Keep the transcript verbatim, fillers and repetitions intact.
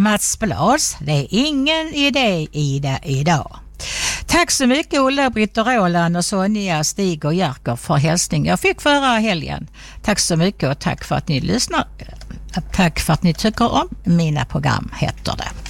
Mats Blas, det är ingen idé i det idag. Tack så mycket Ulla-Britt och Roland och Sonja, Stig och Jerker för hälsning jag fick förra helgen. Tack så mycket och tack för att ni lyssnar. Tack för att ni tycker om mina program, heter det.